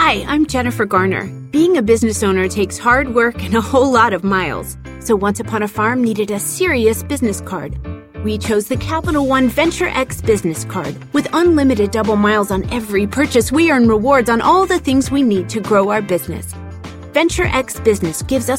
Hi, I'm Jennifer Garner. Being a business owner takes hard work and a whole lot of miles. So Once Upon a Farm needed a serious business card. We chose the Capital One Venture X business card. With unlimited double miles on every purchase, we earn rewards on all the things we need to grow our business. Venture X Business gives us